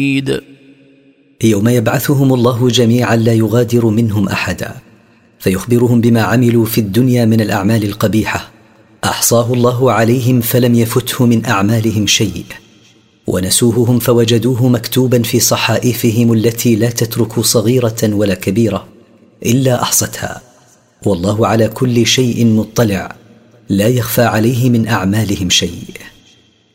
يوم يبعثهم الله جميعا لا يغادر منهم أحدا، فيخبرهم بما عملوا في الدنيا من الأعمال القبيحة، أحصاه الله عليهم فلم يفته من أعمالهم شيء، ونسوهم فوجدوه مكتوبا في صحائفهم التي لا تترك صغيرة ولا كبيرة إلا أحصتها، والله على كل شيء مطلع، لا يخفى عليه من أعمالهم شيء.